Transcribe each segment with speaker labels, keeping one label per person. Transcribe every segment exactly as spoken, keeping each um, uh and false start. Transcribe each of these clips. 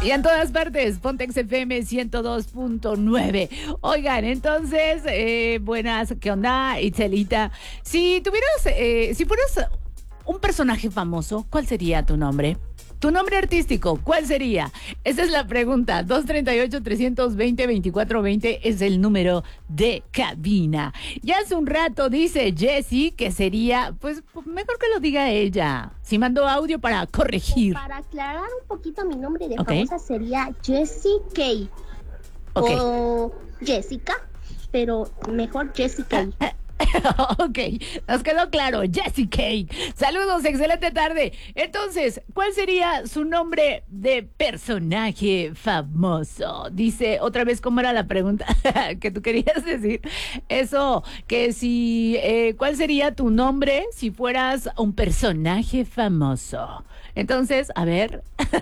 Speaker 1: Y en todas partes, Pontex F M ciento dos punto nueve. Oigan, entonces, eh, buenas, ¿qué onda, Itzelita? Si tuvieras, eh, si fueras un personaje famoso, ¿cuál sería tu nombre? Tu nombre artístico, ¿cuál sería? Esa es la pregunta. dos tres ocho, tres dos cero, dos cuatro dos cero es el número de cabina. Ya hace un rato dice Jessie que sería, pues mejor que lo diga ella. Si mandó audio para corregir.
Speaker 2: Para aclarar un poquito, mi nombre de
Speaker 1: Okay.
Speaker 2: famosa sería Jessie K.
Speaker 1: Okay.
Speaker 2: O Jessica, pero mejor Jessie K.
Speaker 1: Ok, nos quedó claro, Jessie Cake. Saludos, excelente tarde. Entonces, ¿cuál sería su nombre de personaje famoso? Dice otra vez, ¿cómo era la pregunta que tú querías decir? Eso, que si, eh, ¿cuál sería tu nombre si fueras un personaje famoso? Entonces, a ver,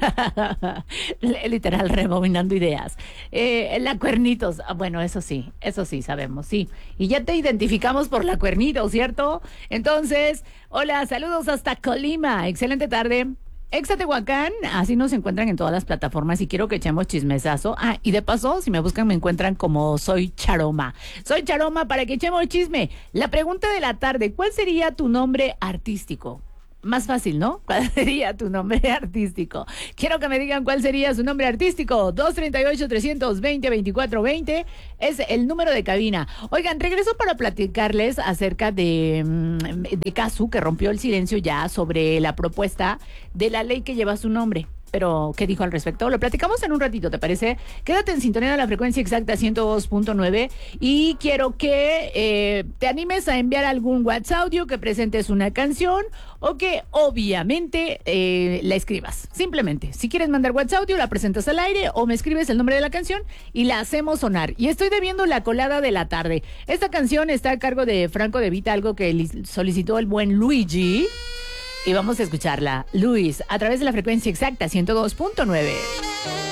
Speaker 1: literal, rebobinando ideas. Eh, la Cuernitos, ah, bueno, eso sí, eso sí, sabemos, sí. Y ya te identificamos por la Cuernitos, ¿cierto? Entonces, hola, saludos hasta Colima, excelente tarde. Exatehuacán, así nos encuentran en todas las plataformas y quiero que echemos chismesazo. Ah, y de paso, si me buscan me encuentran como Soy Charoma. Soy Charoma para que echemos chisme. La pregunta de la tarde, ¿cuál sería tu nombre artístico? Más fácil, ¿no? ¿Cuál sería tu nombre artístico? Quiero que me digan cuál sería su nombre artístico. dos tres ocho, tres dos cero, dos cuatro dos cero es el número de cabina. Oigan, regreso para platicarles acerca de, de Casu, que rompió el silencio ya sobre la propuesta de la ley que lleva su nombre. Pero, ¿qué dijo al respecto? Lo platicamos en un ratito, ¿te parece? Quédate en sintonía de la frecuencia exacta ciento dos punto nueve y quiero que eh, te animes a enviar algún WhatsApp audio, que presentes una canción o que obviamente eh, la escribas. Simplemente, si quieres mandar WhatsApp audio, la presentas al aire o me escribes el nombre de la canción y la hacemos sonar. Y estoy debiendo la colada de la tarde. Esta canción está a cargo de Franco De Vita, algo que solicitó el buen Luigi. Y vamos a escucharla, Luis, a través de la frecuencia exacta ciento dos punto nueve.